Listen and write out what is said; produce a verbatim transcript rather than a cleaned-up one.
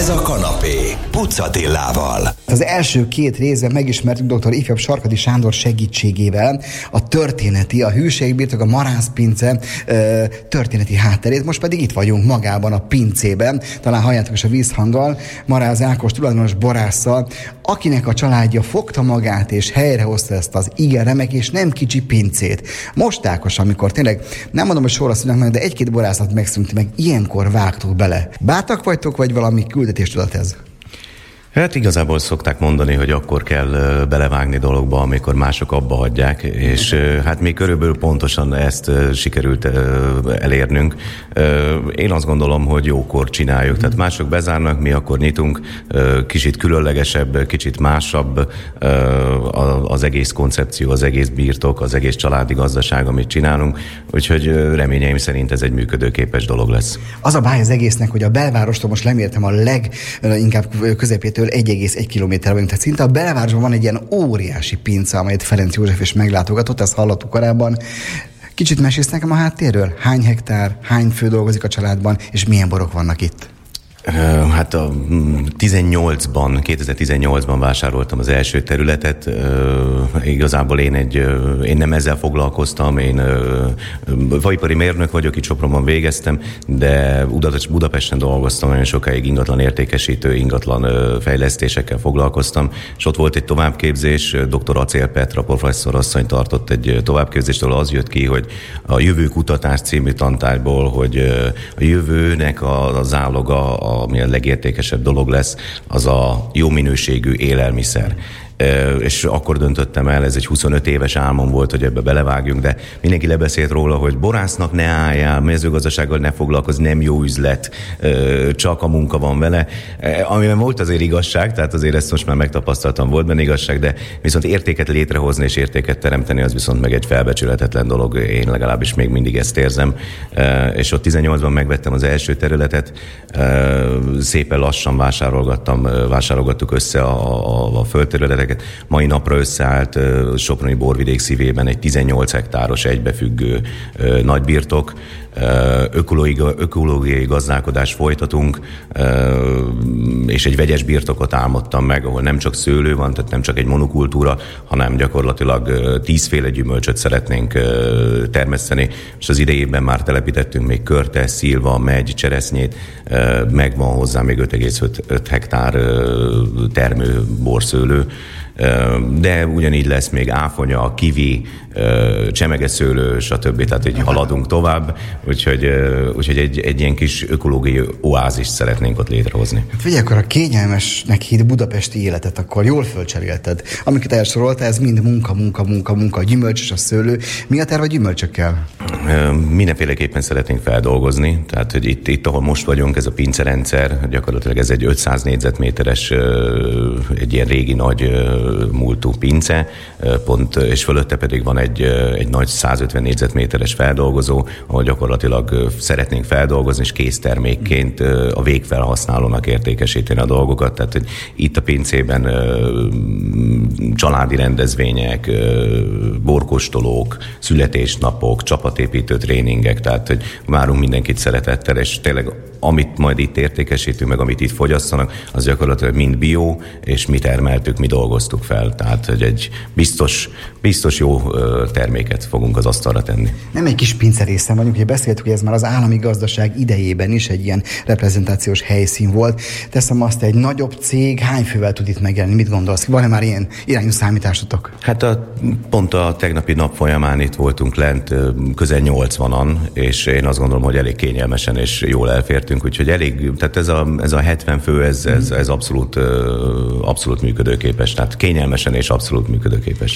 Ez a kanapé Pucz Attilával. Az első két részben megismertük dr. Ifjabb Sarkadi Sándor segítségével a történeti, a hűségbirtok, a marászpince ö, történeti hátterét. Most pedig itt vagyunk magában a pincében, talán halljátok is a vízhanggal, Maráz Ákos tulajdonos borásszal, akinek a családja fogta magát és helyrehozta ezt az igen remek és nem kicsi pincét. Most Ákos, amikor tényleg, nem mondom, hogy sorra szűnnek meg, de egy-két borászat megszűnt meg, ilyenkor vágtok bele. Bátrak vagytok, vagy valami küldetéstudat ez? Hát igazából szokták mondani, hogy akkor kell belevágni dologba, amikor mások abba hagyják, és hát mi körülbelül pontosan ezt sikerült elérnünk. Én azt gondolom, hogy jókor csináljuk, tehát mások bezárnak, mi akkor nyitunk, kicsit különlegesebb, kicsit másabb az egész koncepció, az egész birtok, az egész családi gazdaság, amit csinálunk, úgyhogy reményeim szerint ez egy működőképes dolog lesz. Az a báj az egésznek, hogy a belvárostól most lemértem a leginkább közepétől egy egész egy kilométer vagyunk, tehát szinte a belvárosban van egy ilyen óriási pince, amelyet Ferenc József is meglátogatott, ezt hallottuk korábban. Kicsit mesélsz nekem a háttérről? Hány hektár, hány fő dolgozik a családban, és milyen borok vannak itt? Hát a tizennyolcban, kétezer-tizennyolcban vásároltam az első területet. Igazából én, egy, én nem ezzel foglalkoztam, én vajipari mérnök vagyok, itt Sopronban végeztem, de Budapesten dolgoztam, nagyon sokáig ingatlan értékesítő, ingatlan fejlesztésekkel foglalkoztam, és ott volt egy továbbképzés, dr. Acél Petra professzor asszony tartott egy továbbképzést, ahol az jött ki, hogy a Jövő kutatás című tantárgyból, hogy a jövőnek az áloga, ami a legértékesebb dolog lesz, az a jó minőségű élelmiszer. És akkor döntöttem el, ez egy huszonöt éves álmom volt, hogy ebbe belevágjunk, de mindenki lebeszélt róla, hogy borásznak ne álljál, mezőgazdasággal ne foglalkozz, nem jó üzlet, csak a munka van vele. Amiben volt azért igazság, tehát azért ezt most már megtapasztaltam, volt benne igazság, de viszont értéket létrehozni és értéket teremteni, az viszont meg egy felbecsülhetetlen dolog, én legalábbis még mindig ezt érzem. És ott tizennyolcban megvettem az első területet, szépen lassan vásárolgattam, vásárolgattuk össze a, a, a földterületeket. Mai napra összeállt Soproni borvidék szívében egy tizennyolc hektáros egybefüggő nagybirtok. Ökológiai, ökológiai gazdálkodást folytatunk, és egy vegyes birtokot álmodtam meg, ahol nem csak szőlő van, tehát nem csak egy monokultúra, hanem gyakorlatilag tízféle gyümölcsöt szeretnénk termeszteni, és az idejében már telepítettünk még körte, szilva, megy, cseresznyét, megvan hozzá még öt egész öt hektár termő borszőlő, de ugyanígy lesz még áfonya, kivi, csemegeszőlő, stb. Tehát így haladunk tovább, úgyhogy, úgyhogy egy, egy ilyen kis ökológiai oázist szeretnénk ott létrehozni. Hát figyelj, akkor a kényelmesnek híd budapesti életet akkor jól fölcserélted. Amiket elsoroltál, ez mind munka, munka, munka, munka, a gyümölcs és a szőlő. Mi a terv a gyümölcsökkel? Mindenféleképpen szeretnénk feldolgozni, tehát hogy itt, itt ahol most vagyunk, ez a pincerendszer, gyakorlatilag ez egy ötszáz négyzetméteres, egy ilyen régi nagy múltú pince, pont, és fölötte pedig van egy, egy nagy százötven négyzetméteres feldolgozó, ahol gyakorlatilag szeretnénk feldolgozni, és késztermékként a végfelhasználónak értékesíteni a dolgokat. Tehát hogy itt a pincében családi rendezvények, borkóstolók, születésnapok, csapatépítő tréningek, tehát hogy várunk mindenkit szeretettel, és tényleg amit majd itt értékesítünk, meg amit itt fogyasztanak, az gyakorlatilag mind bio, és mi termeltük, mi dolgoztuk fel. Tehát, hogy egy biztos, biztos jó terméket fogunk az asztalra tenni. Nem egy kis pincerészen vagyunk, ugye beszéltük, hogy ez már az állami gazdaság idejében is egy ilyen reprezentációs helyszín volt. Teszem azt, egy nagyobb cég hány fővel tud itt megjelenni? Mit gondolsz? Van-e már ilyen irányú számításotok? Hát a, pont a tegnapi nap folyamán itt voltunk lent, közel nyolcvanan, és én azt gondolom, hogy elég kényelmesen és jól elfértünk, úgyhogy elég, tehát ez a, ez a hetven fő, ez, ez, ez abszolút, abszolút működőképes, tehát kényelmesen és abszolút működőképes.